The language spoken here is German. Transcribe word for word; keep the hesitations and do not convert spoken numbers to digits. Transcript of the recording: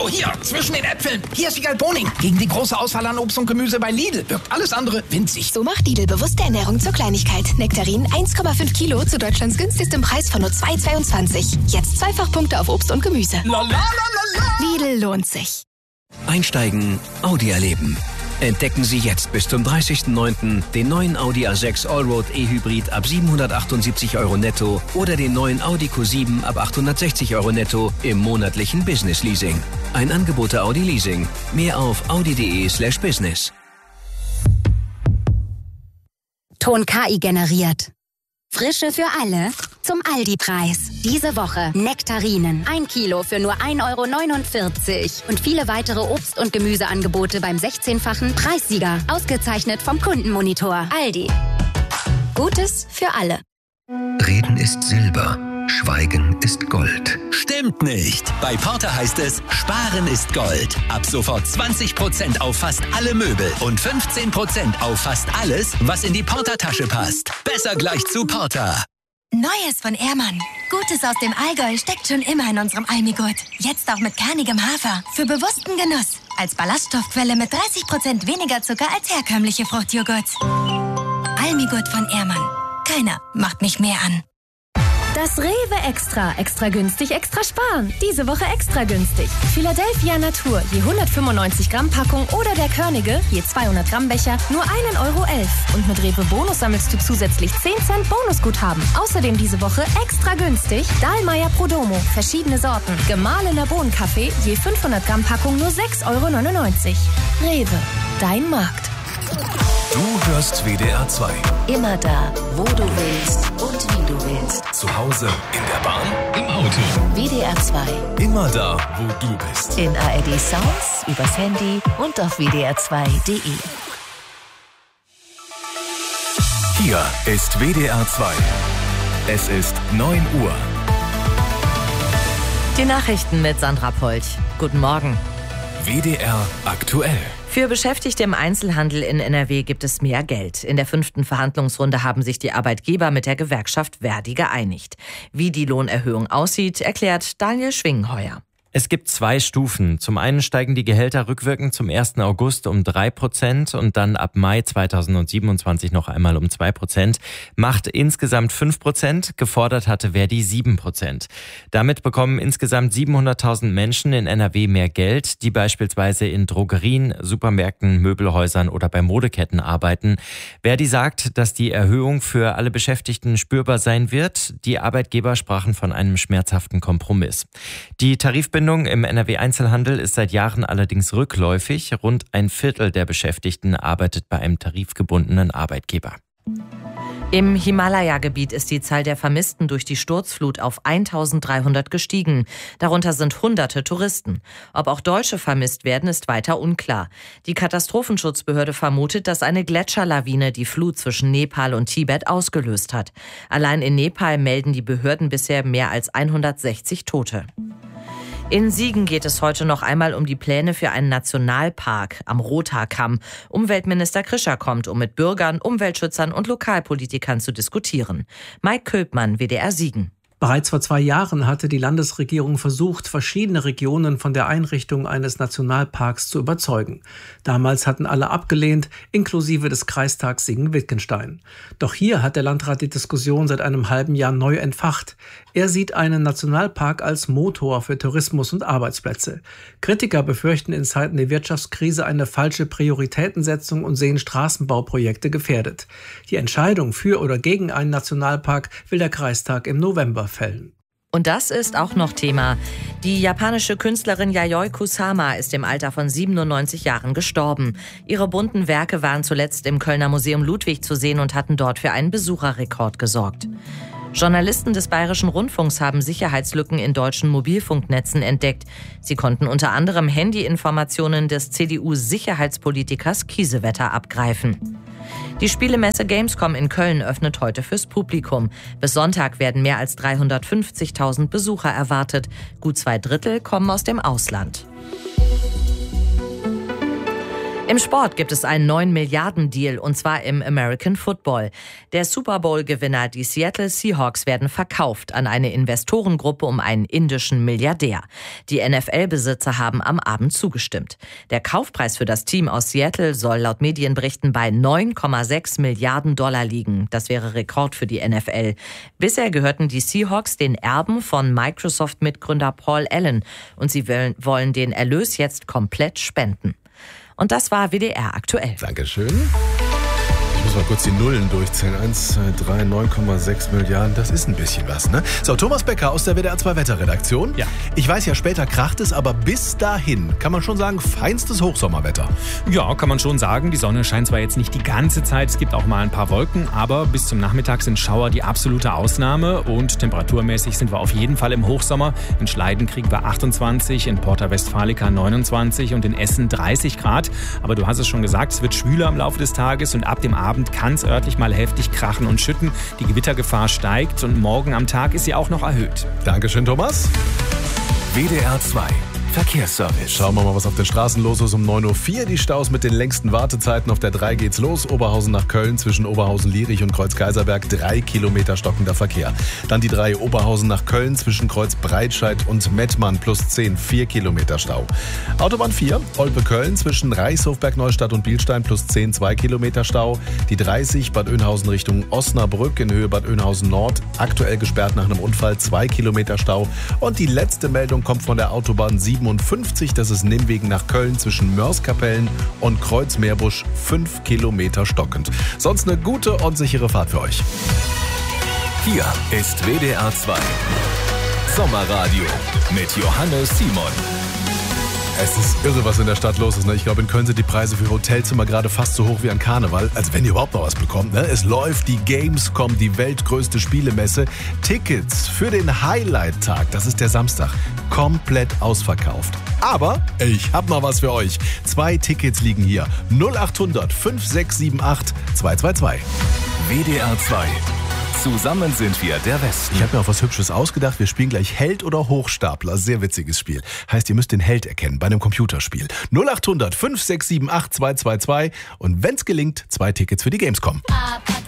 So, hier, zwischen den Äpfeln. Hier ist Wiegald Boning. Gegen die große Auswahl an Obst und Gemüse bei Lidl wirkt alles andere winzig. So macht Lidl bewusste Ernährung zur Kleinigkeit. Nektarinen eins Komma fünf Kilo zu Deutschlands günstigstem Preis von nur zwei Komma zweiundzwanzig. Jetzt Zweifachpunkte auf Obst und Gemüse. La, la, la, la, la. Lidl lohnt sich. Einsteigen, Audi erleben. Entdecken Sie jetzt bis zum dreißigsten neunten den neuen Audi A sechs Allroad E-Hybrid ab siebenhundertachtundsiebzig Euro netto oder den neuen Audi Q sieben ab achthundertsechzig Euro netto im monatlichen Business Leasing. Ein Angebot der Audi Leasing. Mehr auf audi.de slash business. Ton K I generiert. Frische für alle zum Aldi-Preis. Diese Woche Nektarinen. Ein Kilo für nur ein Euro neunundvierzig. Und viele weitere Obst- und Gemüseangebote beim sechzehnfachen Preissieger. Ausgezeichnet vom Kundenmonitor. Aldi. Gutes für alle. Reden ist Silber. Schweigen ist Gold. Stimmt nicht. Bei Porter heißt es, Sparen ist Gold. Ab sofort zwanzig Prozent auf fast alle Möbel und fünfzehn Prozent auf fast alles, was in die Porter-Tasche passt. Besser gleich zu Porter. Neues von Ehrmann. Gutes aus dem Allgäu steckt schon immer in unserem Almigurt. Jetzt auch mit kernigem Hafer. Für bewussten Genuss. Als Ballaststoffquelle mit dreißig Prozent weniger Zucker als herkömmliche Fruchtjoghurts. Almigurt von Ehrmann. Keiner macht mich mehr an. Das Rewe Extra. Extra günstig, extra sparen. Diese Woche extra günstig. Philadelphia Natur, je hundertfünfundneunzig Gramm Packung oder der Körnige, je zweihundert Gramm Becher, nur ein Euro elf. Und mit Rewe Bonus sammelst du zusätzlich zehn Cent Bonusguthaben. Außerdem diese Woche extra günstig Dahlmeier Prodomo, verschiedene Sorten. Gemahlener Bohnenkaffee, je fünfhundert Gramm Packung nur sechs Euro neunundneunzig. Rewe, dein Markt. Du hörst W D R zwei. Immer da, wo du willst und wie du willst. Zu Hause, in der Bahn, im Auto. W D R zwei. Immer da, wo du bist. In A R D Sounds, übers Handy und auf w d r zwei punkt d e. Hier ist W D R zwei. Es ist neun Uhr. Die Nachrichten mit Sandra Polch. Guten Morgen. W D R aktuell. Für Beschäftigte im Einzelhandel in N R W gibt es mehr Geld. In der fünften Verhandlungsrunde haben sich die Arbeitgeber mit der Gewerkschaft Verdi geeinigt. Wie die Lohnerhöhung aussieht, erklärt Daniel Schwingenheuer. Es gibt zwei Stufen. Zum einen steigen die Gehälter rückwirkend zum ersten August um drei Prozent und dann ab Mai zweitausendsiebenundzwanzig noch einmal um zwei Prozent. Macht insgesamt fünf Prozent. Gefordert hatte Verdi sieben Prozent. Damit bekommen insgesamt siebenhunderttausend Menschen in N R W mehr Geld, die beispielsweise in Drogerien, Supermärkten, Möbelhäusern oder bei Modeketten arbeiten. Verdi sagt, dass die Erhöhung für alle Beschäftigten spürbar sein wird. Die Arbeitgeber sprachen von einem schmerzhaften Kompromiss. Die Tarifbindung im N R W-Einzelhandel ist seit Jahren allerdings rückläufig. Rund ein Viertel der Beschäftigten arbeitet bei einem tarifgebundenen Arbeitgeber. Im Himalaya-Gebiet ist die Zahl der Vermissten durch die Sturzflut auf eintausenddreihundert gestiegen. Darunter sind hunderte Touristen. Ob auch Deutsche vermisst werden, ist weiter unklar. Die Katastrophenschutzbehörde vermutet, dass eine Gletscherlawine die Flut zwischen Nepal und Tibet ausgelöst hat. Allein in Nepal melden die Behörden bisher mehr als hundertsechzig Tote. In Siegen geht es heute noch einmal um die Pläne für einen Nationalpark am Rothaarkamm. Umweltminister Krischer kommt, um mit Bürgern, Umweltschützern und Lokalpolitikern zu diskutieren. Mike Köbmann, W D R Siegen. Bereits vor zwei Jahren hatte die Landesregierung versucht, verschiedene Regionen von der Einrichtung eines Nationalparks zu überzeugen. Damals hatten alle abgelehnt, inklusive des Kreistags Siegen-Wittgenstein. Doch hier hat der Landrat die Diskussion seit einem halben Jahr neu entfacht. Er sieht einen Nationalpark als Motor für Tourismus und Arbeitsplätze. Kritiker befürchten in Zeiten der Wirtschaftskrise eine falsche Prioritätensetzung und sehen Straßenbauprojekte gefährdet. Die Entscheidung für oder gegen einen Nationalpark will der Kreistag im November fällen. Und das ist auch noch Thema. Die japanische Künstlerin Yayoi Kusama ist im Alter von siebenundneunzig Jahren gestorben. Ihre bunten Werke waren zuletzt im Kölner Museum Ludwig zu sehen und hatten dort für einen Besucherrekord gesorgt. Journalisten des Bayerischen Rundfunks haben Sicherheitslücken in deutschen Mobilfunknetzen entdeckt. Sie konnten unter anderem Handyinformationen des C D U-Sicherheitspolitikers Kiesewetter abgreifen. Die Spielemesse Gamescom in Köln öffnet heute fürs Publikum. Bis Sonntag werden mehr als dreihundertfünfzigtausend Besucher erwartet. Gut zwei Drittel kommen aus dem Ausland. Im Sport gibt es einen neun Milliarden Deal, und zwar im American Football. Der Super Bowl-Gewinner, die Seattle Seahawks, werden verkauft an eine Investorengruppe um einen indischen Milliardär. Die N F L-Besitzer haben am Abend zugestimmt. Der Kaufpreis für das Team aus Seattle soll laut Medienberichten bei neun Komma sechs Milliarden Dollar liegen. Das wäre Rekord für die N F L. Bisher gehörten die Seahawks den Erben von Microsoft-Mitgründer Paul Allen, und sie wollen den Erlös jetzt komplett spenden. Und das war W D R aktuell. Dankeschön. Ich muss mal kurz die Nullen durchzählen. eins, zwei, drei, neun Komma sechs Milliarden. Das ist ein bisschen was, ne? So, Thomas Becker aus der W D R zwei Wetterredaktion. Ja. Ich weiß ja, später kracht es, aber bis dahin kann man schon sagen, feinstes Hochsommerwetter. Ja, kann man schon sagen. Die Sonne scheint zwar jetzt nicht die ganze Zeit, es gibt auch mal ein paar Wolken, aber bis zum Nachmittag sind Schauer die absolute Ausnahme und temperaturmäßig sind wir auf jeden Fall im Hochsommer. In Schleiden kriegen wir achtundzwanzig, in Porta Westfalica neunundzwanzig und in Essen dreißig Grad. Aber du hast es schon gesagt, es wird schwüler im Laufe des Tages und ab dem Abend kann es örtlich mal heftig krachen und schütten. Die Gewittergefahr steigt und morgen am Tag ist sie auch noch erhöht. Dankeschön, Thomas. W D R zwei Verkehrsservice. Schauen wir mal, was auf den Straßen los ist. Um neun Uhr vier die Staus mit den längsten Wartezeiten. Auf der drei geht's los. Oberhausen nach Köln zwischen Oberhausen-Lierich und Kreuz-Kaiserberg. Drei Kilometer stockender Verkehr. Dann die drei Oberhausen nach Köln zwischen Kreuz-Breitscheid und Mettmann plus zehn. Vier Kilometer Stau. Autobahn vier Olpe-Köln zwischen Reichshof-Bergneustadt und Bielstein plus zehn. Zwei Kilometer Stau. Die dreißig Bad Oeynhausen Richtung Osnabrück in Höhe Bad Oeynhausen Nord. Aktuell gesperrt nach einem Unfall. Zwei Kilometer Stau. Und die letzte Meldung kommt von der Autobahn siebenundfünfzig. Das ist Nimwegen nach Köln zwischen Mörs-Kapellen und Kreuz-Meerbusch. Fünf Kilometer stockend. Sonst eine gute und sichere Fahrt für euch. Hier ist W D R zwei Sommerradio mit Johannes Simon. Es ist irre, was in der Stadt los ist. Ne? Ich glaube, in Köln sind die Preise für Hotelzimmer gerade fast so hoch wie an Karneval, als wenn ihr überhaupt noch was bekommt. Ne? Es läuft die Gamescom, die weltgrößte Spielemesse. Tickets für den Highlight-Tag, das ist der Samstag, komplett ausverkauft. Aber ich hab noch was für euch. Zwei Tickets liegen hier. null acht hundert fünf sechs sieben acht zwei zwei zwei. W D R zwei. Zusammen sind wir der Westen. Ich habe mir auch was Hübsches ausgedacht. Wir spielen gleich Held oder Hochstapler. Sehr witziges Spiel. Heißt, ihr müsst den Held erkennen bei einem Computerspiel. null acht hundert fünf sechs sieben acht zwei zwei zwei. Und wenn's gelingt, zwei Tickets für die Gamescom.